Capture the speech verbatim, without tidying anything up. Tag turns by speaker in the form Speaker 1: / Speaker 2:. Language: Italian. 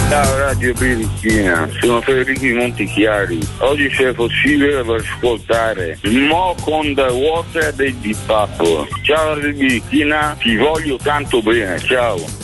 Speaker 1: Ciao Radio Birichina, sono Federico di Montichiari. Oggi se è possibile per ascoltare Mo con the Water dei Deep Purple. Ciao Radio Birichina, ti voglio tanto bene, ciao.